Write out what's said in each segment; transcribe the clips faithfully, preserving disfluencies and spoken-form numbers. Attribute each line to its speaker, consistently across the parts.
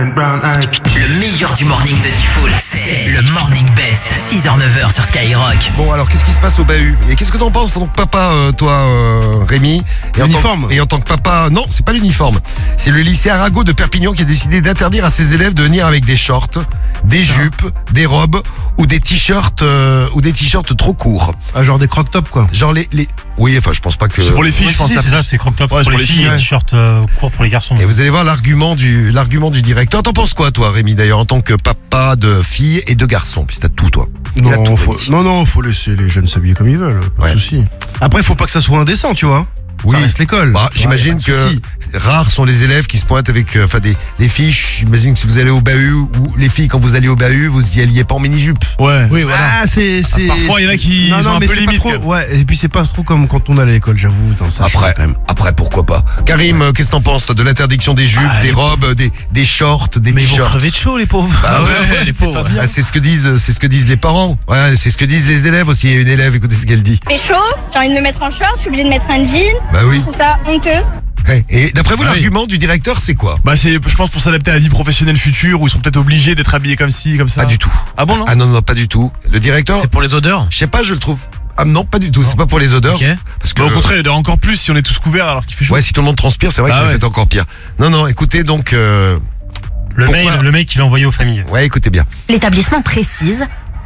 Speaker 1: Le meilleur du morning de Diffoul, c'est le Morning Best, six heures neuf heures sur Skyrock.
Speaker 2: Bon, alors qu'est-ce qui se passe au bahut? Et qu'est-ce que t'en penses en tant que papa, euh, toi, euh, Rémi? Et
Speaker 3: L'uniforme.
Speaker 2: En tant, et en tant que papa, non, c'est pas l'uniforme. C'est le lycée Arago de Perpignan qui a décidé d'interdire à ses élèves de venir avec des shorts, des jupes, des robes ou des t-shirts euh, ou des t-shirts trop courts.
Speaker 3: Ah, genre des croc-top quoi.
Speaker 2: Genre les, les... Oui, enfin, je pense pas que...
Speaker 4: C'est pour les filles, je pense.
Speaker 5: Si, c'est ça, c'est crop top
Speaker 4: Ouais,
Speaker 5: pour, les filles,
Speaker 4: ouais.
Speaker 5: et t-shirt euh, court pour les garçons.
Speaker 2: Et vous allez voir l'argument du, l'argument du directeur. T'en penses quoi, toi, Rémi, d'ailleurs, en tant que papa de filles et de garçons? Puis t'as tout, toi. Il a tout,
Speaker 3: Non, faut,
Speaker 2: Rémi.
Speaker 3: non, non, faut laisser les jeunes s'habiller comme ils veulent, pas
Speaker 2: Ouais.
Speaker 3: de souci. Après, faut pas que ça soit indécent, tu vois.
Speaker 2: Oui.
Speaker 3: Ça reste l'école.
Speaker 2: Bah,
Speaker 3: Ouais,
Speaker 2: j'imagine
Speaker 3: y a pas de
Speaker 2: que
Speaker 3: souci.
Speaker 2: rares sont les élèves qui se pointent avec, euh, enfin, des, les filles. J'imagine que si vous allez au bahut, ou les filles, quand vous allez au bahut, vous y alliez pas en mini-jupe.
Speaker 4: Ouais.
Speaker 3: Oui, voilà. Ah, c'est, c'est.
Speaker 4: parfois, il y en a qui
Speaker 3: non,
Speaker 4: sont
Speaker 3: non,
Speaker 4: un
Speaker 3: mais
Speaker 4: peu
Speaker 3: c'est pas
Speaker 4: limite,
Speaker 3: trop.
Speaker 4: quand même.
Speaker 3: Ouais, et puis c'est pas trop comme quand on allait à l'école, j'avoue. Attends, ça
Speaker 2: Après,
Speaker 3: change quand même.
Speaker 2: après, pourquoi pas. Karim, euh, qu'est-ce que t'en penses, toi, de l'interdiction des jupes,
Speaker 3: Ah,
Speaker 2: des
Speaker 3: les
Speaker 2: robes, des, des shorts, des
Speaker 3: Mais ils vont
Speaker 2: t-shirts?
Speaker 3: crever de chaud, les pauvres.
Speaker 2: Bah ouais,
Speaker 4: les pauvres.
Speaker 2: Ah, c'est ce que disent, c'est ce que disent les parents. Ouais, c'est ce que disent les élèves aussi. Il y a une élève, écoutez ce qu'elle dit.
Speaker 6: fait chaud, j'ai envie de me mettre en short, je suis obligée de mettre un jean.
Speaker 2: Bah oui.
Speaker 6: Je trouve ça honteux.
Speaker 2: Ouais. Et d'après vous,
Speaker 4: Ah oui.
Speaker 2: l'argument du directeur, c'est quoi?
Speaker 4: Bah c'est, je pense, pour s'adapter à la vie professionnelle future où ils seront peut-être obligés d'être habillés comme ci, comme ça.
Speaker 2: Pas du tout.
Speaker 4: Ah bon, non?
Speaker 2: Ah non, non, pas du tout. Le directeur,
Speaker 7: C'est pour les odeurs.
Speaker 2: je sais pas, je le trouve. Ah non, pas du tout. C'est pas pour les odeurs.
Speaker 7: Ok.
Speaker 2: Parce que
Speaker 4: Bah, au contraire, il y en a encore plus si on est tous couverts alors qu'il fait chaud.
Speaker 2: ouais, si tout le monde transpire, c'est vrai que
Speaker 4: Ah
Speaker 2: ça va
Speaker 4: ouais.
Speaker 2: être encore pire. Non, non, écoutez donc. Euh...
Speaker 5: Le
Speaker 2: Pourquoi
Speaker 5: mail, le mail qu'il a envoyé aux familles.
Speaker 2: Ouais, écoutez bien.
Speaker 8: L'établissement précise.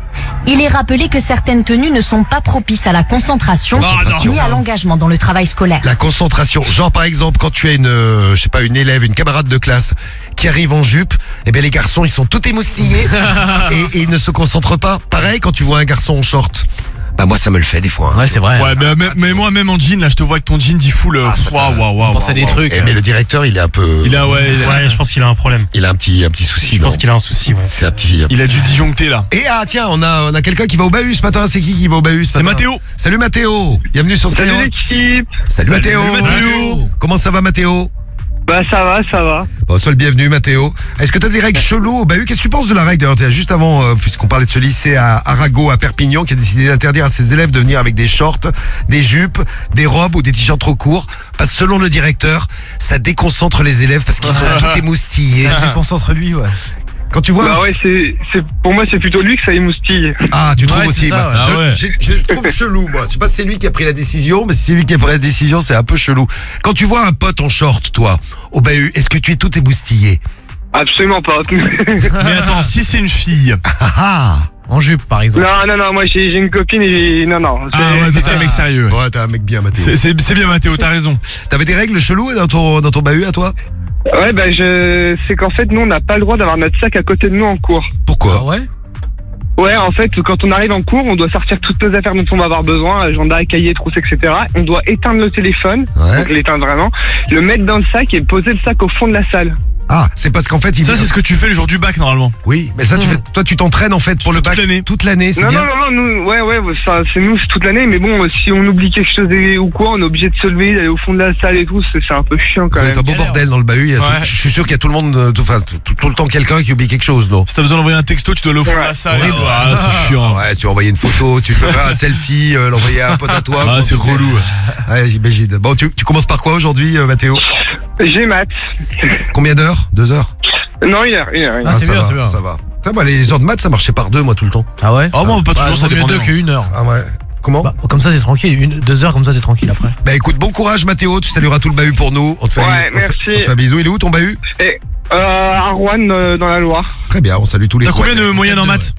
Speaker 8: Il est rappelé que certaines tenues ne sont pas propices à la concentration
Speaker 4: Ah, non,
Speaker 8: ni
Speaker 4: ça.
Speaker 8: à l'engagement dans le travail scolaire.
Speaker 2: La concentration. Genre par exemple, quand tu as une, euh, je sais pas, une élève, une camarade de classe qui arrive en jupe, eh bien les garçons ils sont tout émoustillés et, et ils ne se concentrent pas. Pareil quand tu vois un garçon en short. Bah moi ça me le fait des fois. hein.
Speaker 7: Ouais, c'est vrai.
Speaker 4: Ouais, mais, mais, mais moi, même en jean, là, je te vois avec ton jean Diffoul.
Speaker 2: Ah, ça
Speaker 4: Waouh,
Speaker 2: t'a-
Speaker 4: waouh, waouh.
Speaker 7: On pensait à
Speaker 4: waouh,
Speaker 7: des
Speaker 4: waouh.
Speaker 7: trucs.
Speaker 2: Eh, mais le directeur il est un peu.
Speaker 4: Il a, ouais, il a,
Speaker 5: Ouais, je pense qu'il a un problème.
Speaker 2: il a un petit, un petit souci.
Speaker 5: Je pense
Speaker 2: non
Speaker 5: qu'il a un souci, ouais.
Speaker 2: C'est un petit. un
Speaker 4: il a
Speaker 2: petit-
Speaker 4: dû disjoncter là.
Speaker 2: Et ah tiens, on a, on a quelqu'un qui va au bahut ce matin. C'est qui qui va au bahut ce
Speaker 4: C'est
Speaker 2: matin?
Speaker 4: Mathéo.
Speaker 2: Salut Mathéo. Bienvenue sur
Speaker 9: Salut
Speaker 2: Skyrock.
Speaker 9: l'équipe.
Speaker 2: Salut, Mathéo.
Speaker 4: Mathéo.
Speaker 2: Comment ça va Mathéo?
Speaker 9: Bah ça va, ça va.
Speaker 2: Bon, sois le bienvenu, Mathéo. Est-ce que tu as des règles cheloues au bahut? Qu'est-ce que tu penses de la règle d'ailleurs? T'es juste avant, euh, puisqu'on parlait de ce lycée à Arago, à Perpignan, qui a décidé d'interdire à ses élèves de venir avec des shorts, des jupes, des robes ou des t-shirts trop courts. Parce que selon le directeur, ça déconcentre les élèves parce qu'ils sont tout émoustillés.
Speaker 3: Concentre lui, ouais.
Speaker 2: Quand tu vois...
Speaker 9: Bah ouais, c'est, c'est, pour moi c'est plutôt lui que ça émoustille.
Speaker 2: Ah, tu trouves
Speaker 7: Ouais,
Speaker 2: aussi
Speaker 7: c'est ça,
Speaker 2: bah,
Speaker 4: ouais.
Speaker 2: je,
Speaker 4: Ah ouais.
Speaker 2: je- je trouve chelou, moi. C'est pas c'est lui qui a pris la décision, mais si c'est lui qui a pris la décision, c'est un peu chelou. Quand tu vois un pote en short, toi, au bahut, est-ce que tu es tout émoustillé?
Speaker 9: Absolument pas.
Speaker 4: Mais attends, si c'est une fille.
Speaker 2: Ah ah.
Speaker 7: En jupe, par exemple.
Speaker 9: non, non, non, moi j'ai, j'ai une copine et j'ai... non, non. c'est-
Speaker 4: Ah ouais, toi t'es un mec sérieux.
Speaker 2: Ouais, t'es un mec bien, Mathéo.
Speaker 4: C'est, c'est, c'est bien, Mathéo, t'as raison.
Speaker 2: T'avais des règles cheloues dans ton, dans ton bahut à toi?
Speaker 9: Ouais, bah je, c'est qu'en fait nous on n'a pas le droit d'avoir notre sac à côté de nous en cours.
Speaker 2: Pourquoi?
Speaker 7: ouais?
Speaker 9: Ouais, en fait, quand on arrive en cours, on doit sortir toutes nos affaires dont on va avoir besoin, agenda, cahier, trousse, et cetera. On doit éteindre le téléphone,
Speaker 2: Ouais.
Speaker 9: donc l'éteindre vraiment, le mettre dans le sac et poser le sac au fond de la salle.
Speaker 2: Ah, c'est parce qu'en fait, il
Speaker 4: Ça, c'est ce que tu fais le jour du bac normalement.
Speaker 2: Oui, mais ça, tu fais, toi, tu t'entraînes en fait pour
Speaker 4: fais
Speaker 2: le
Speaker 4: toute
Speaker 2: bac
Speaker 4: l'année.
Speaker 2: toute l'année, c'est
Speaker 9: Non,
Speaker 2: bien.
Speaker 9: non, non, non, nous, ouais, ouais, ça, c'est nous, c'est toute l'année, mais bon, si on oublie quelque chose et- ou quoi, on est obligé de se lever, d'aller au fond de la salle et tout, c'est, c'est un peu chiant quand
Speaker 2: Ça va
Speaker 9: même.
Speaker 2: être un beau bordel dans le bahut. il y a tout-
Speaker 4: Ouais.
Speaker 2: je suis sûr qu'il y a tout le monde, euh, tout, enfin, tout, tout- tout le temps quelqu'un qui oublie quelque chose, non?
Speaker 4: Si t'as besoin d'envoyer un texto, tu dois aller au fond de la
Speaker 9: Ouais.
Speaker 4: salle.
Speaker 2: Ouais,
Speaker 4: Ah, c'est chiant.
Speaker 2: Ouais, tu vas envoyer une photo, tu peux faire un selfie, euh, l'envoyer à un pote à toi.
Speaker 4: Ah,
Speaker 2: pour
Speaker 4: c'est
Speaker 2: te faire-
Speaker 4: relou.
Speaker 2: Ouais, j'imagine. Bon, tu, tu commences par quoi aujourd'hui, euh, Mathéo?
Speaker 9: J'ai maths.
Speaker 2: Combien d'heures? Deux heures?
Speaker 9: Non, une heure, une heure, une heure.
Speaker 7: Ah, c'est
Speaker 2: ça
Speaker 7: bien,
Speaker 2: va,
Speaker 7: c'est bien.
Speaker 2: ça va. Putain, moi, les heures de maths, ça marchait par deux, moi, tout le temps.
Speaker 7: Ah ouais?
Speaker 4: Oh, moi, pas
Speaker 7: Bah,
Speaker 4: toujours, ça
Speaker 7: vaut mieux
Speaker 4: dépend.
Speaker 7: deux qu'une heure.
Speaker 2: Ah ouais. Comment?
Speaker 7: Bah, comme ça, t'es tranquille. Une, deux heures, comme ça, t'es tranquille après.
Speaker 2: Bah écoute, bon courage, Mathéo. Tu salueras tout le bahut pour nous. On te fait,
Speaker 9: Ouais,
Speaker 2: on te fait-
Speaker 9: merci.
Speaker 2: on te fait un bisou. Il est où ton bahut?
Speaker 9: Et, euh, à Rouen, euh, dans la Loire.
Speaker 2: Très bien, on salue tous les
Speaker 4: T'as combien de
Speaker 2: Rouennais.
Speaker 4: moyenne en maths?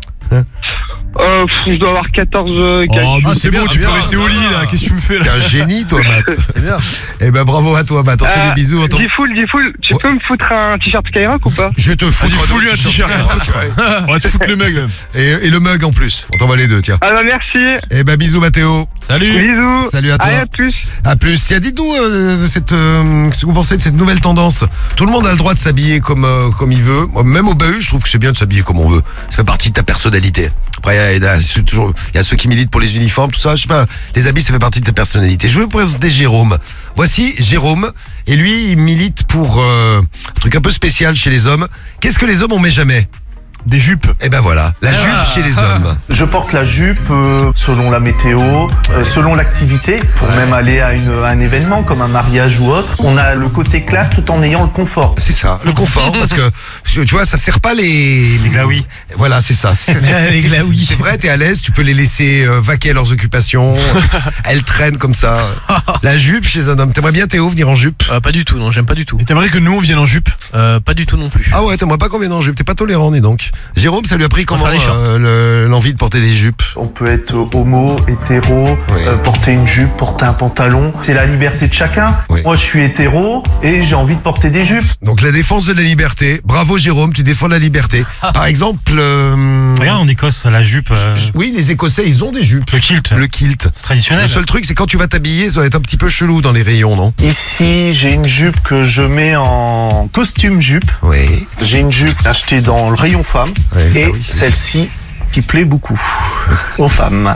Speaker 9: Euh, pff, je dois avoir quatorze, euh,
Speaker 4: Oh,
Speaker 9: calculs.
Speaker 4: mais
Speaker 7: Ah,
Speaker 4: c'est
Speaker 7: c'est
Speaker 4: bon,
Speaker 7: bien,
Speaker 4: tu
Speaker 7: c'est
Speaker 4: peux
Speaker 7: bien,
Speaker 4: rester
Speaker 7: ça
Speaker 4: au lit
Speaker 7: va.
Speaker 4: là. Qu'est-ce que tu me fais
Speaker 2: T'es
Speaker 4: là?
Speaker 2: un génie, toi, Matt.
Speaker 7: C'est bien.
Speaker 2: Eh ben bravo à toi, Matt. On te fait
Speaker 9: Euh,
Speaker 2: des bisous. On t'en-
Speaker 9: Diffoul, Diffoul, tu
Speaker 2: Ouais.
Speaker 9: peux me foutre un t-shirt Skyrock ou pas?
Speaker 2: Je vais te foutre
Speaker 4: Vas-y, fous-lui un t-shirt. On va te foutre le mug.
Speaker 2: Et, et le mug en plus. On t'envoie les deux, tiens.
Speaker 9: Ah bah merci,
Speaker 2: Eh ben bisous, Mathéo.
Speaker 4: Salut.
Speaker 9: bisous.
Speaker 2: Salut à toi.
Speaker 9: Allez, à plus.
Speaker 2: À plus. Tiens, dites-nous euh, de cette, euh, ce que vous pensez de cette nouvelle tendance. Tout le monde a le droit de s'habiller comme euh, comme il veut. Moi, même au bahut, je trouve que c'est bien de s'habiller comme on veut. Ça fait partie de ta personnalité. Après, il y a, il y a- c'est toujours, il y a ceux qui militent pour les uniformes, tout ça. Je sais pas. Les habits, ça fait partie de ta personnalité. Je vais vous présenter Jérôme. Voici Jérôme. Et lui, il milite pour euh, un truc un peu spécial chez les hommes. Qu'est-ce que les hommes on met jamais?
Speaker 4: Des jupes.
Speaker 2: Et ben voilà, la jupe chez les hommes.
Speaker 10: Je porte la jupe euh, selon la météo, euh, selon l'activité, pour même aller à, une, à un événement comme un mariage ou autre. On a le côté classe tout en ayant le confort.
Speaker 2: C'est ça, le confort, parce que tu vois, ça sert pas les...
Speaker 5: Les glaouis.
Speaker 2: Voilà, c'est ça. C'est-
Speaker 3: Les glaouis.
Speaker 2: C'est vrai, t'es à l'aise, tu peux les laisser euh, vaquer à leurs occupations. Elles traînent comme ça. La jupe chez un homme. T'aimerais bien, Théo, venir en jupe?
Speaker 7: Euh, Pas du tout, non, j'aime pas du tout.
Speaker 4: Et t'aimerais que nous on vienne en jupe?
Speaker 7: Euh, pas du tout non plus.
Speaker 2: Ah ouais, t'aimerais pas qu'on vienne en jupe? T'es pas tolérant, dis donc. Jérôme, ça lui a pris comment
Speaker 7: préfère les shorts.
Speaker 2: euh, le- l'envie de porter des jupes?
Speaker 10: On peut être homo, hétéro,
Speaker 2: Oui.
Speaker 10: euh, porter une jupe, porter un pantalon. C'est la liberté de chacun.
Speaker 2: Oui.
Speaker 10: Moi, je suis hétéro et j'ai envie de porter des jupes.
Speaker 2: Donc la défense de la liberté. Bravo Jérôme, tu défends la liberté. Par exemple, euh,
Speaker 5: Regarde, en Écosse, la jupe, euh,
Speaker 2: oui, les Écossais, ils ont des jupes.
Speaker 5: le kilt,
Speaker 2: Le kilt.
Speaker 5: c'est traditionnel.
Speaker 2: Le seul truc, c'est quand tu vas t'habiller, ça va être un petit peu chelou dans les rayons, non?
Speaker 10: Ici, j'ai une jupe que je mets en costume jupe.
Speaker 2: Oui.
Speaker 10: J'ai une jupe achetée dans le rayon femme
Speaker 2: Oui,
Speaker 10: et
Speaker 2: bah oui.
Speaker 10: celle-ci qui plaît beaucoup aux femmes.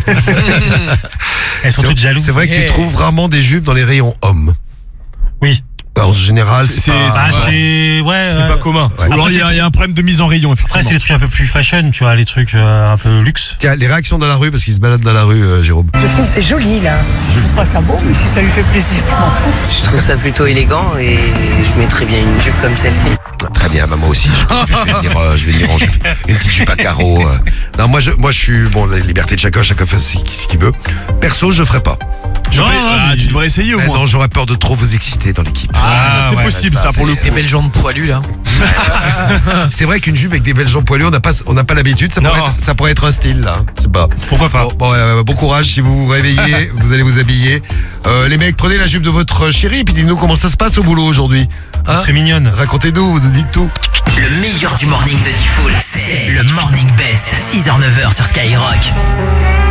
Speaker 5: Elles sont toutes jalouses.
Speaker 2: C'est vrai que tu
Speaker 7: Eh.
Speaker 2: trouves rarement des jupes dans les rayons hommes.
Speaker 5: Oui.
Speaker 2: Alors, en général, c'est
Speaker 4: C'est-
Speaker 2: pas...
Speaker 5: Bah,
Speaker 4: ouais.
Speaker 5: c'est. Ouais.
Speaker 4: C'est
Speaker 5: ouais.
Speaker 4: pas commun.
Speaker 2: Ouais.
Speaker 4: Ou alors
Speaker 5: Après,
Speaker 4: il y, a-
Speaker 5: c'est-
Speaker 4: il y a un problème de mise en rayon,
Speaker 5: Après,
Speaker 4: effectivement.
Speaker 5: c'est les trucs un peu plus fashion, tu vois, les trucs euh, un peu luxe.
Speaker 2: Tiens, les réactions dans la rue, parce qu'ils se baladent dans la rue, euh, Jérôme.
Speaker 11: Je trouve c'est joli là. Je trouve pas ça beau, mais si ça lui fait plaisir, je m'en fous.
Speaker 12: Je trouve ça plutôt élégant et je mettrais bien une jupe comme celle-ci.
Speaker 2: Très bien, bah, moi aussi, je pense que je vais venir, euh, je vais venir en jupe. Une petite jupe à carreaux. euh. Non, moi je, moi, je suis... Bon, la liberté de chacun, chacun fait ce ce qu'il veut. Perso, je ferai pas.
Speaker 4: Je
Speaker 5: Non,
Speaker 4: vais-
Speaker 5: non,
Speaker 4: ah,
Speaker 5: mais-
Speaker 4: tu devrais essayer au
Speaker 2: Eh
Speaker 4: moins.
Speaker 2: non, j'aurais peur de trop vous exciter dans l'équipe.
Speaker 4: Ah, ça, c'est
Speaker 5: ouais,
Speaker 4: possible,
Speaker 2: ça,
Speaker 4: ça, pour
Speaker 2: c'est-
Speaker 4: le coup.
Speaker 7: Des belles jambes poilues là.
Speaker 2: C'est vrai qu'une jupe avec des belles jambes poilues, on n'a pas, on n'a pas l'habitude. Ça,
Speaker 5: Non.
Speaker 2: pourrait être- ça pourrait être un style, là. C'est pas...
Speaker 5: Pourquoi pas?
Speaker 2: Bon, bon, euh, bon courage si vous vous réveillez, vous allez vous habiller. Euh, les mecs, prenez la jupe de votre chérie et puis dites-nous comment ça se passe au boulot aujourd'hui.
Speaker 5: On
Speaker 2: Hein
Speaker 5: serait mignonne.
Speaker 2: Racontez-nous, vous nous dites tout.
Speaker 1: Le meilleur du morning de Diffoul, c'est le Morning Best, six heures neuf heures sur Skyrock.